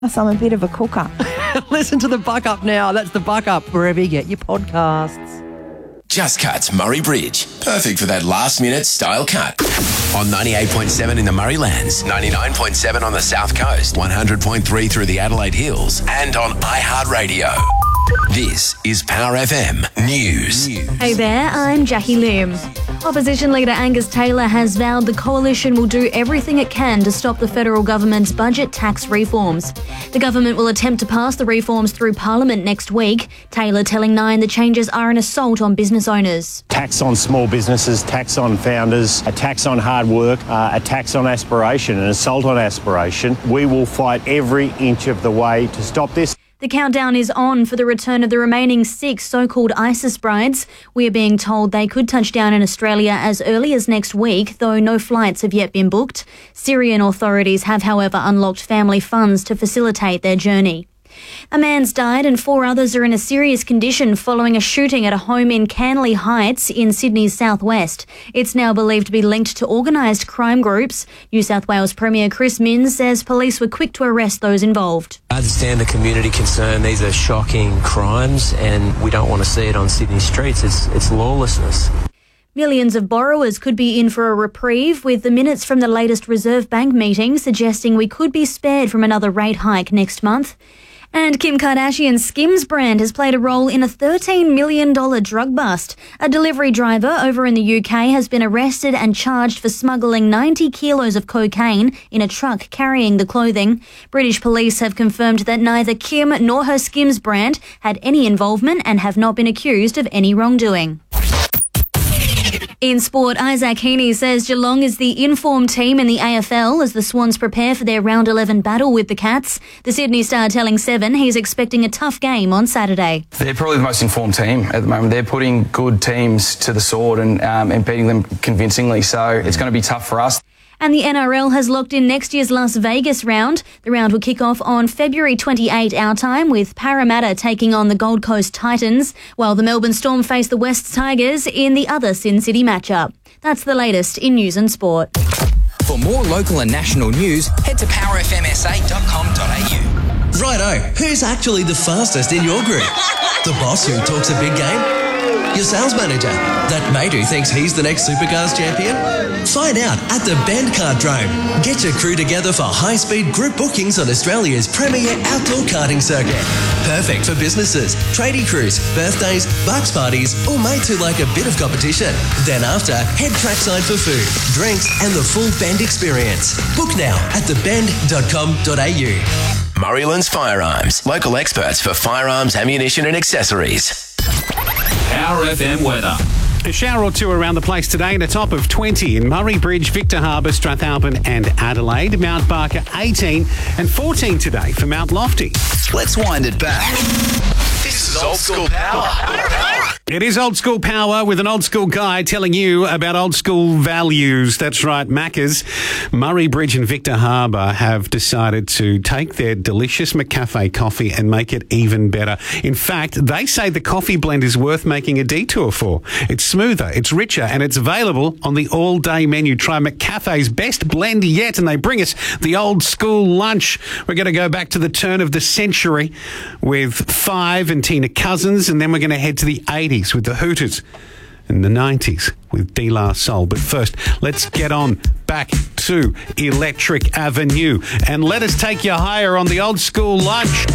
I'm a bit of a cooker. Listen to the Buck Up now. That's the Buck Up wherever you get your podcasts. Just Cuts Murray Bridge. Perfect for that last-minute style cut. On 98.7 in the Murraylands, 99.7 on the South Coast, 100.3 through the Adelaide Hills, and on iHeartRadio. This is Power FM News. Hey there, I'm Jackie Lim. Opposition leader Angus Taylor has vowed the coalition will do everything it can to stop the federal government's budget tax reforms. The government will attempt to pass the reforms through Parliament next week. Taylor telling Nine the changes are an assault on business owners. Tax on small businesses, tax on founders, a tax on hard work, a tax on aspiration, an assault on aspiration. We will fight every inch of the way to stop this. The countdown is on for the return of the remaining 6 so-called ISIS brides. We are being told they could touch down in Australia as early as next week, though no flights have yet been booked. Syrian authorities have, however, unlocked family funds to facilitate their journey. A man's died and 4 others are in a serious condition following a shooting at a home in Canley Heights in Sydney's southwest. It's now believed to be linked to organised crime groups. New South Wales Premier Chris Minns says police were quick to arrest those involved. I understand the community concern. These are shocking crimes and we don't want to see it on Sydney streets. It's lawlessness. Millions of borrowers could be in for a reprieve, with the minutes from the latest Reserve Bank meeting suggesting we could be spared from another rate hike next month. And Kim Kardashian's Skims brand has played a role in a $13 million drug bust. A delivery driver over in the UK has been arrested and charged for smuggling 90 kilos of cocaine in a truck carrying the clothing. British police have confirmed that neither Kim nor her Skims brand had any involvement and have not been accused of any wrongdoing. In sport, Isaac Heaney says Geelong is the informed team in the AFL as the Swans prepare for their Round 11 battle with the Cats. The Sydney Star telling Seven he's expecting a tough game on Saturday. They're probably the most informed team at the moment. They're putting good teams to the sword and beating them convincingly, so it's going to be tough for us. And the NRL has locked in next year's Las Vegas round. The round will kick off on February 28 our time, with Parramatta taking on the Gold Coast Titans, while the Melbourne Storm face the West Tigers in the other Sin City matchup. That's the latest in news and sport. For more local and national news, head to powerfmsa.com.au. Righto, who's actually the fastest in your group? The boss who talks a big game? Your sales manager? That mate who thinks he's the next Supercars champion? Find out at the Bend Kart Drome. Get your crew together for high-speed group bookings on Australia's premier outdoor karting circuit. Perfect for businesses, tradie crews, birthdays, bucks parties, or mates who like a bit of competition. Then after, head trackside for food, drinks, and the full Bend experience. Book now at thebend.com.au. Murraylands Firearms. Local experts for firearms, ammunition and accessories. Power FM weather. A shower or two around the place today and a top of 20 in Murray Bridge, Victor Harbour, Strathalbyn and Adelaide. Mount Barker 18 and 14 today for Mount Lofty. Let's wind it back. This is Old School Power. It is Old School Power with an old school guy telling you about old school values. That's right, Macca's. Murray Bridge and Victor Harbour have decided to take their delicious McCafe coffee and make it even better. In fact, they say the coffee blend is worth making a detour for. It's smoother, it's richer, and it's available on the all-day menu. Try McCafe's best blend yet, and they bring us the old school lunch. We're going to go back to the turn of the century with Five and Tina Cousins, and then we're going to head to the 80s with the Hooters and the 90s with De La Soul. But first, let's get on back to Electric Avenue and let us take you higher on the old school lunch.